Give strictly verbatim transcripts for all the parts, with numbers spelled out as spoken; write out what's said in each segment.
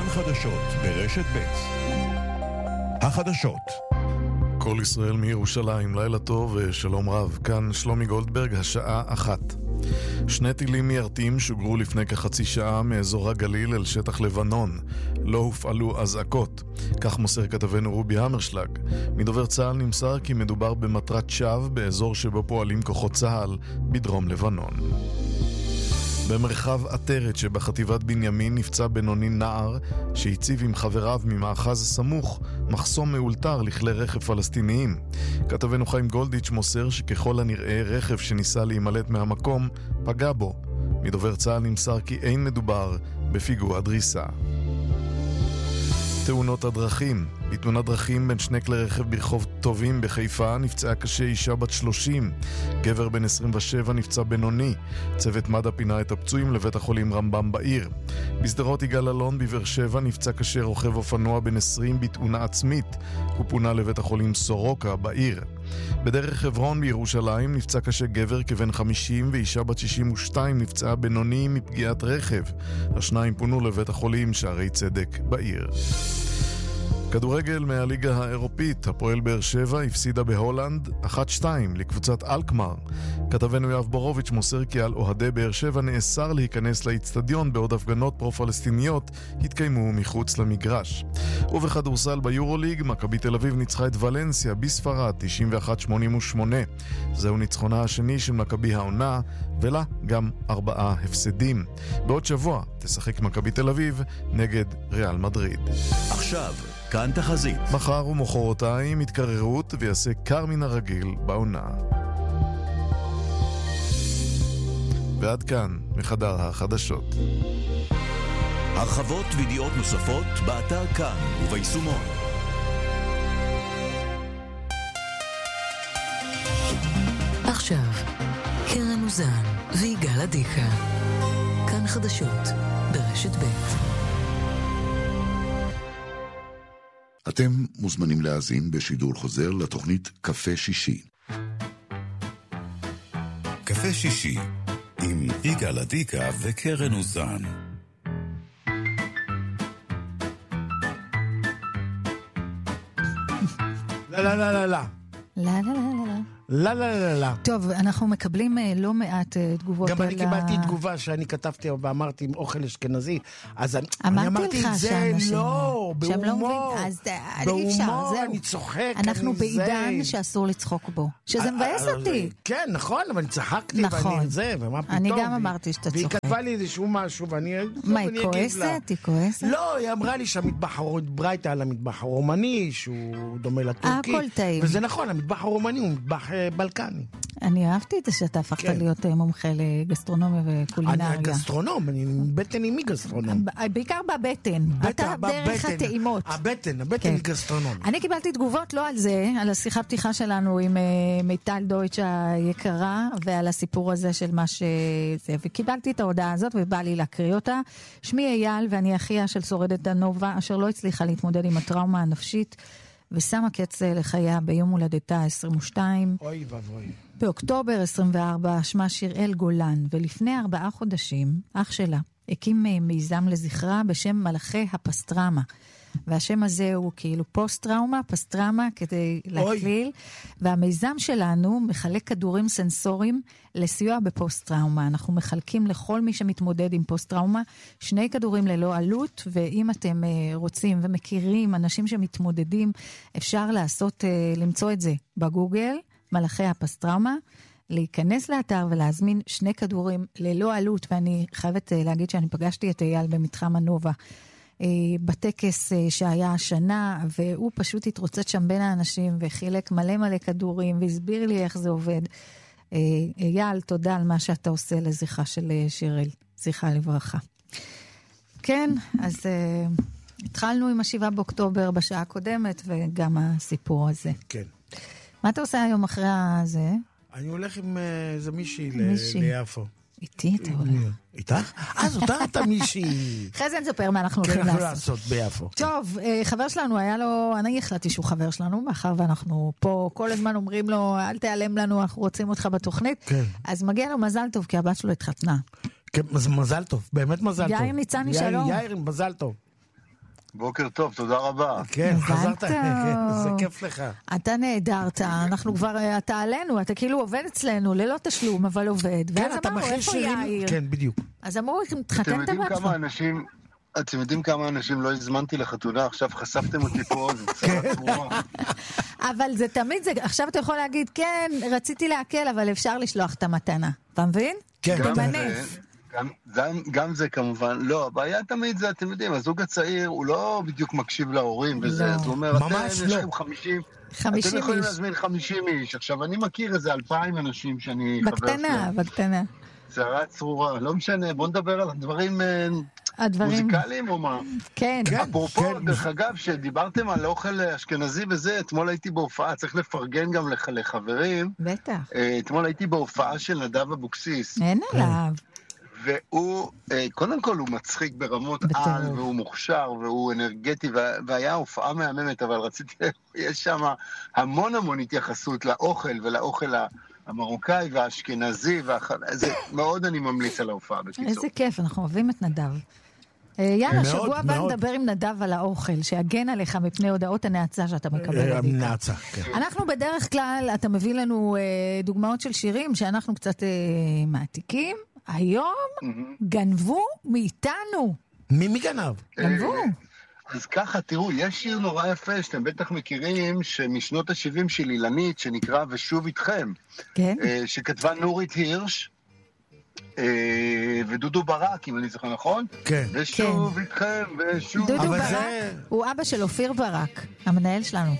חדשות ברשת ב'. החדשות. כל ישראל מירושלים, לילה טוב ושלום רב. כאן שלומי גולדברג, השעה אחת. שני טילים מיירטים שוגרו לפני כחצי שעה מאזור הגליל אל שטח לבנון. לא הופעלו אזעקות. כך מוסר כתבנו רובי המרשלג. מדובר צה"ל נמסר כי מדובר במטרת שווא באזור שבו פועלים כוחות צה"ל בדרום לבנון. במרחב עטרת שבחטיבת בנימין נפצע בינוני נער שהציב עם חבריו ממאחז סמוך מחסום מאולתר לכלי רכב פלסטיניים. כתבנו חיים גולדיץ' מוסר שככל הנראה רכב שניסה להימלט מהמקום פגע בו. מדובר צה"ל נמסר כי אין מדובר בפיגוע דריסה. תאונות הדרכים. בתאונת דרכים בין שני כלי רכב ברחוב טובים בחיפה נפצעה קשה אישה בת שלושים. גבר בן עשרים ושבע נפצע בינוני. צוות מד"א פינה את הפצועים לבית החולים רמב"ם בעיר. בשדרות יגאל אלון בבאר שבע נפצע קשה רוכב אופנוע בן עשרים בתאונה עצמית. הוא פונה לבית החולים סורוקה בעיר. בדרך חברון בירושלים נפצע קשה גבר כבן חמישים ואישה בת שישים ושתיים נפצעה בינוני מפגיעת רכב. השניים פונו לבית החולים שערי צדק בעיר. כדורגל מהליגה האירופית, הפועל באר שבע הפסידה בהולנד אחת שתיים לקבוצת אלקמר. כתבנו יואב בורוביץ' מוסר כי על אוהדי באר שבע נאסר להיכנס לאצטדיון בעוד הפגנות פרו-פלסטיניות התקיימו מחוץ למגרש. ובכדורסל ביורוליג, מכבי תל אביב ניצחה את ולנסיה בספרד תשעים ואחת שמונים ושמונה. זהו ניצחונה השני של מכבי העונה, ולה גם ארבעה הפסדים. בעוד שבוע תשחק מכבי תל אביב נגד ריאל מדריד. עכשיו כאן תחזית. מחר ומחרתיים התקררות ויעשה קר מן הרגיל בעונה. ועד כאן מחדר החדשות. הרחבות וידיעות נוספות באתר כאן וביישומון. עכשיו קרן אוזן ויגאל עדיקה. כאן חדשות ברשת ב'. אתם מוזמנים להאזין בשידור חוזר לתוכנית קפה שישי. קפה שישי עם יגאל עדיקה וקרן אוזן. לא, לא, לא, לא, לא. לא, לא, לא, לא. לא, לא, לא, לא. טוב, אנחנו מקבלים לא מעט תגובות. גם אני קיבלתי תגובה שאני כתבתי ואמרתי עם אוכל אשכנזי, אז אני אמרתי את זה לא, בהומור. אז אי אפשר, זהו. אני צוחק. אנחנו בעידן שאסור לצחוק בו, שזה מבאס אותי. כן, נכון, אבל אני צחקתי ואני זה, ומה פתאום. אני גם אמרתי שאתה צוחק. והיא כתבה לי איזשהו משהו ואני... מה, היא כועסת? היא כועסת? לא, היא אמרה לי שהמטבח ברייטה על המטבח הרומני, שהוא דומה לטורקי. הכל טעים. וזה נכון, המטבח הרומני הוא מטבח בלקני. אני אהבתי את זה שאתה הפכת להיות מומחה לגסטרונומיה וקולינריה. אני גסטרונום, אני בטן עם מי גסטרונום. בעיקר בבטן. אתה דרך הטעימות. הבטן, הבטן היא גסטרונום. אני קיבלתי תגובות לא על זה, על השיחה פתיחה שלנו עם מיטל דויטש היקרה, ועל הסיפור הזה של מה שזה. וקיבלתי את ההודעה הזאת ובא לי להקריא אותה. שמי אייל ואני אחיה של שורדת הנובה, אשר לא הצליחה להתמודד עם הטראומה הנפשית, ושמה קץ לחייה ביום הולדתה עשרים ושתיים. אוי ואבוי. באוקטובר עשרים וארבע שמה שיראל גולן, ולפני ארבעה חודשים אח שלה הקים מיזם לזכרה בשם מלאכי הפסטרמה. והשם הזה הוא כאילו פוסט-טראומה, פסטרמה כדי להכליל. והמיזם שלנו מחלק כדורים סנסוריים לסיוע בפוסט-טראומה. אנחנו מחלקים לכל מי שמתמודד עם פוסט-טראומה שני כדורים ללא עלות, ואם אתם רוצים ומכירים אנשים שמתמודדים, אפשר לעשות, למצוא את זה בגוגל, מלאכי הפסטרמה, להיכנס לאתר ולהזמין שני כדורים ללא עלות, ואני חייבת להגיד שאני פגשתי את אייל במתחם הנובה, בטקס שהיה השנה, והוא פשוט התרוצץ שם בין האנשים וחילק מלא מלא כדורים והסביר לי איך זה עובד. אייל, תודה על מה שאתה עושה לזכרה של שיראל, זכרה לברכה. כן, אז uh, התחלנו עם השבעה באוקטובר בשעה הקודמת וגם הסיפור הזה. כן. מה אתה עושה היום אחרי הזה? אני הולך עם איזה מישהי ליפו. איתי אתה הולך. איתך? אז אותה אתה מישהי. אחרי זה נספר מה אנחנו הולכים לעשות. כן, לעשות. אנחנו לעשות ביפו. טוב, חבר שלנו היה לו, אני החלטתי שהוא חבר שלנו, מאחר ואנחנו פה כל הזמן אומרים לו, אל תיעלם לנו, אנחנו רוצים אותך בתוכנית. כן. אז מגיע לו מזל טוב, כי הבת שלו התחתנה. כן, מזל טוב, באמת מזל טוב. יאיר ניצני שלום. יאיר, מזל טוב. בוקר טוב, תודה רבה. כן, חזרת, טוב. זה כיף לך. אתה נהדרת, אנחנו כבר, אתה עלינו, אתה כאילו עובד אצלנו, ללא תשלום, אבל עובד. כן, ואז אתה אמרו, מכין איפה שירים, יאיר? כן, בדיוק. אז אמרו, תחתן אתם את יודעים הבת כמה שלך. אנשים... אתם יודעים כמה אנשים לא הזמנתי לחתונה, עכשיו חשפתם אותי פה, זה צרה צרורה. אבל זה תמיד, זה, עכשיו אתה יכול להגיד, כן, רציתי להקל, אבל אפשר לשלוח את המתנה. אתה מבין? כן, גם תמנף. זה, גם, גם, גם זה כמובן, לא, הבעיה תמיד זה, אתם יודעים, הזוג הצעיר הוא לא בדיוק מקשיב להורים וזה, לא. אז הוא אומר, ממש אתם, לא. יש לכם חמישים, חמישים אתם יכולים איש. להזמין חמישים איש, עכשיו אני מכיר איזה אלפיים אנשים שאני חבר בקטנה, שלהם, בקטנה. צרה צרורה, לא משנה, בוא נדבר על הדברים הדברים, מוזיקליים או מה? כן. כן. אפרופו, דרך אגב, שדיברתם על אוכל אשכנזי וזה, אתמול הייתי בהופעה, צריך לפרגן גם לח- לחברים, בטח. אה, אתמול הייתי בהופעה של נדב אבוקסיס, אין עליו. והוא, אה, קודם כל הוא מצחיק ברמות בטוב. על, והוא מוכשר, והוא אנרגטי, וה- והיה הופעה מהממת, אבל רציתי, יש שם המון המון התייחסות לאוכל ולאוכל ה- המרוקאי והאשכנזי, והח... זה מאוד אני ממליץ על ההופעה בקיצור. איזה כיף, אנחנו אוהבים את נדב. אה, יאללה, מאוד, שבוע הבא מאוד. נדבר עם נדב על האוכל, שיגן עליך מפני הודעות הנאצה שאתה מקבל. אה, עדיקה. נאצה, כן. אנחנו בדרך כלל, אתה מביא לנו אה, דוגמאות של שירים שאנחנו קצת אה, מעתיקים. היום גנבו מאיתנו. מי מי גנב? גנבו. אז ככה, תראו, יש שיר נורא יפה שאתם בטח מכירים, שמשנות ה-שבעים של אילנית, שנקרא ושוב איתכם, כן? אה, שכתבה נורית הירש, אה, ודודו ברק, אם אני זוכר נכון? כן. ושוב איתכם, ושוב... דודו אבל ברק זה- הוא אבא של אופיר ברק, המנהל שלנו.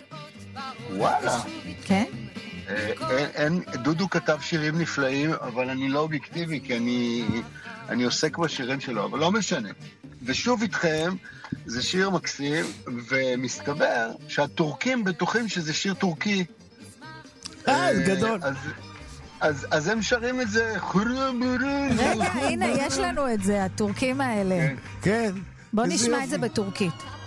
וואלה. כן? אה, אין, אין, דודו כתב שירים נפלאים, אבל אני לא אובייקטיבי, כי אני, אני עוסק בשירים שלו, אבל לא משנה. ושוב איתכם, זה שיר מקסים, ומסתבר שהטורקים בטוחים שזה שיר טורקי. אה, זה גדול. אז, אז, אז הם שרים את זה. רגע, הנה, יש לנו את זה, הטורקים האלה. כן. בוא איזה נשמע יופי. את זה בטורקית.